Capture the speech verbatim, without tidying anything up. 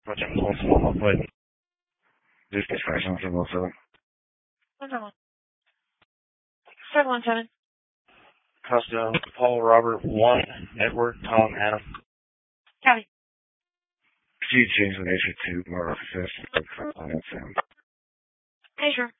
Roger, hold on, I'll put this dispatch on seven one seven. seven one seven. one seven. Costa, Paul, Robert, one, Edward, Tom, Adam. Copy. Could you change the nature to more officers? Hey, sure.